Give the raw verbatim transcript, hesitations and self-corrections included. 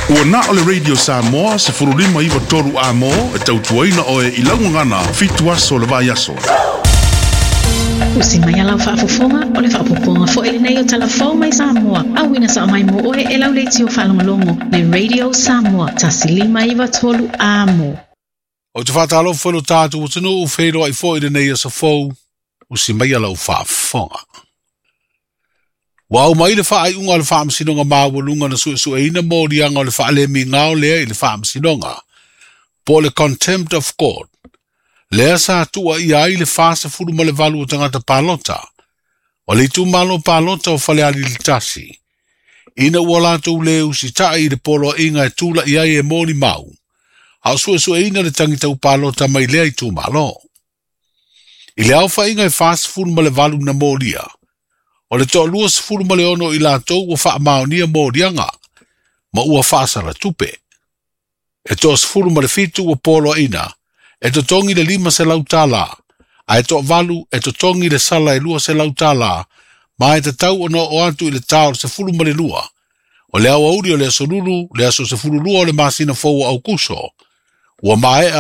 Ua na ole Radio Samoa se furulima iwa toru a mo e tautuaina oe i laungangana fitu aso le vai aso. Usi mai alau whaafofonga o le whaapoponga fo ele nei o talafou mai Samoa. Awina sa mai mo oe e lau leiti o whalongolongo le Radio Samoa tasilima iwa tolu a mo. O te whatalo whelo tātu o tunu u whero ai fo ele nei o sa fou. Usi mai alau whaafofonga. Wau mai le wha ai unga le whaamsinonga māwalunga na sue sue ina mōrianga o le wha le mi ngao lea i le whaamsinonga. Po le contempt of God. Lea sa tua i ai le whaasa furu ma le valu o tangata pālota. O le tu malo pālota o whale ali li tasi. Ina ua lātou leu si taa i le polo inga e tūla i ai e mōni mau. Au sue sue ina le tangitau pālota mai lea i tu malo. I le au wha inga e whaasa furu ma le valu na mōria. O le toa lua sifuru ma le ono i lātou ua wha maonia mōrianga, ma ua whaasara tupe. E toa sifuru ma le fitu ua polo ina, e to tongi le lima se lautala, a e toa valu e to tongi le sala e lua se lautala, ma e te tau ono o atu i le tau se furu ma le lua. O le awa uri o le aso lulu, le aso se furu lua o le masina fau au kuso, ua mae